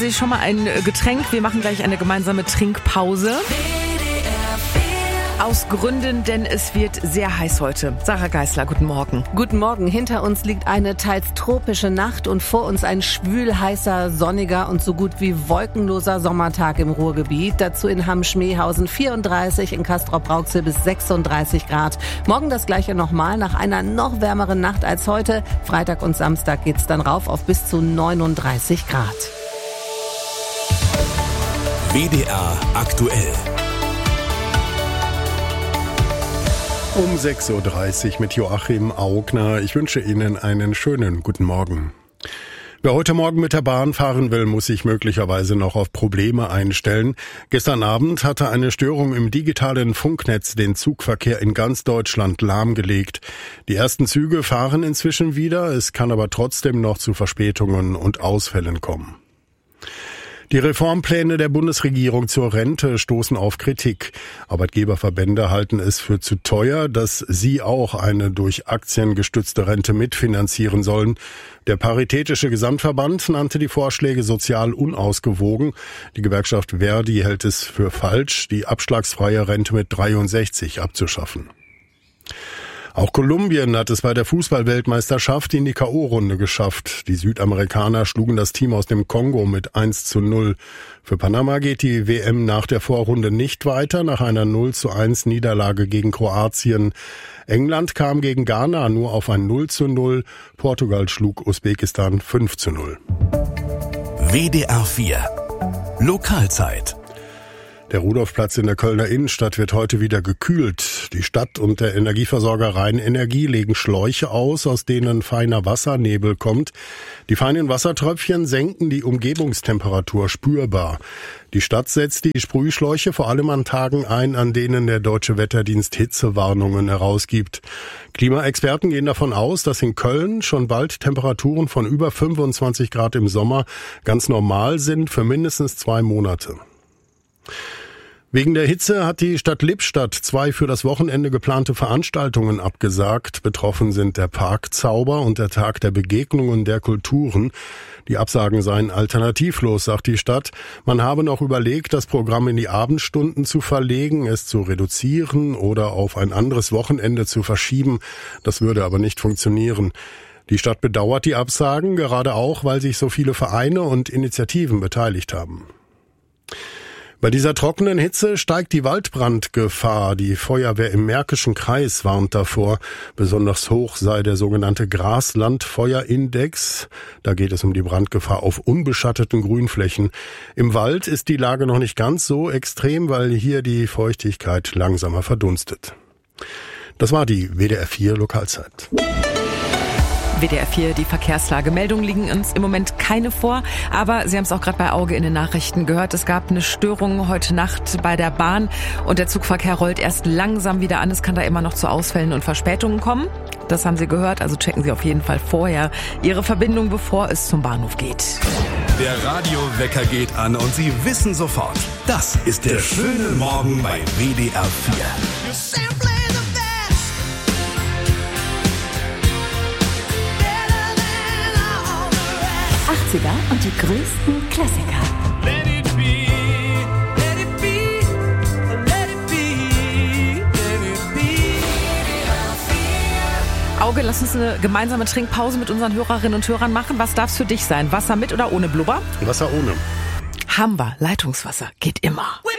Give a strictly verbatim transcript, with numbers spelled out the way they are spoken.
Sie schon mal ein Getränk? Wir machen gleich eine gemeinsame Trinkpause. Aus Gründen, denn es wird sehr heiß heute. Sarah Geisler, guten Morgen. Guten Morgen. Hinter uns liegt eine teils tropische Nacht und vor uns ein schwül-heißer, sonniger und so gut wie wolkenloser Sommertag im Ruhrgebiet. Dazu in Hamm-Schmehausen vierunddreißig, in Castrop-Rauxel bis sechsunddreißig Grad. Morgen das gleiche nochmal, nach einer noch wärmeren Nacht als heute. Freitag und Samstag geht's dann rauf auf bis zu neununddreißig Grad. W D R aktuell. Um sechs Uhr dreißig mit Joachim Augner. Ich wünsche Ihnen einen schönen guten Morgen. Wer heute Morgen mit der Bahn fahren will, muss sich möglicherweise noch auf Probleme einstellen. Gestern Abend hatte eine Störung im digitalen Funknetz den Zugverkehr in ganz Deutschland lahmgelegt. Die ersten Züge fahren inzwischen wieder, es kann aber trotzdem noch zu Verspätungen und Ausfällen kommen. Die Reformpläne der Bundesregierung zur Rente stoßen auf Kritik. Arbeitgeberverbände halten es für zu teuer, dass sie auch eine durch Aktien gestützte Rente mitfinanzieren sollen. Der Paritätische Gesamtverband nannte die Vorschläge sozial unausgewogen. Die Gewerkschaft Verdi hält es für falsch, die abschlagsfreie Rente mit dreiundsechzig abzuschaffen. Auch Kolumbien hat es bei der Fußball-Weltmeisterschaft in die K O-Runde geschafft. Die Südamerikaner schlugen das Team aus dem Kongo mit eins zu null. Für Panama geht die W M nach der Vorrunde nicht weiter, nach einer null zu eins Niederlage gegen Kroatien. England kam gegen Ghana nur auf ein null zu null. Portugal schlug Usbekistan fünf zu null. W D R vier Lokalzeit. Der Rudolfplatz in der Kölner Innenstadt wird heute wieder gekühlt. Die Stadt und der Energieversorger Rheinenergie legen Schläuche aus, aus denen feiner Wassernebel kommt. Die feinen Wassertröpfchen senken die Umgebungstemperatur spürbar. Die Stadt setzt die Sprühschläuche vor allem an Tagen ein, an denen der Deutsche Wetterdienst Hitzewarnungen herausgibt. Klimaexperten gehen davon aus, dass in Köln schon bald Temperaturen von über fünfundzwanzig Grad im Sommer ganz normal sind für mindestens zwei Monate. Wegen der Hitze hat die Stadt Lippstadt zwei für das Wochenende geplante Veranstaltungen abgesagt. Betroffen sind der Parkzauber und der Tag der Begegnungen der Kulturen. Die Absagen seien alternativlos, sagt die Stadt. Man habe noch überlegt, das Programm in die Abendstunden zu verlegen, es zu reduzieren oder auf ein anderes Wochenende zu verschieben. Das würde aber nicht funktionieren. Die Stadt bedauert die Absagen, gerade auch, weil sich so viele Vereine und Initiativen beteiligt haben. Bei dieser trockenen Hitze steigt die Waldbrandgefahr. Die Feuerwehr im Märkischen Kreis warnt davor. Besonders hoch sei der sogenannte Graslandfeuerindex. Da geht es um die Brandgefahr auf unbeschatteten Grünflächen. Im Wald ist die Lage noch nicht ganz so extrem, weil hier die Feuchtigkeit langsamer verdunstet. Das war die W D R vier Lokalzeit. W D R vier, die Verkehrslage. Meldungen liegen uns im Moment keine vor, aber Sie haben es auch gerade bei Auge in den Nachrichten gehört. Es gab eine Störung heute Nacht bei der Bahn und der Zugverkehr rollt erst langsam wieder an. Es kann da immer noch zu Ausfällen und Verspätungen kommen. Das haben Sie gehört, also checken Sie auf jeden Fall vorher Ihre Verbindung, bevor es zum Bahnhof geht. Der Radiowecker geht an und Sie wissen sofort, das ist der schöne Morgen bei W D R vier. achtziger und die größten Klassiker. Let it be, let it be, let it be, let it be. Auge, lass uns eine gemeinsame Trinkpause mit unseren Hörerinnen und Hörern machen. Was darf es für dich sein? Wasser mit oder ohne Blubber? Wasser ohne. Haben wir. Leitungswasser geht immer.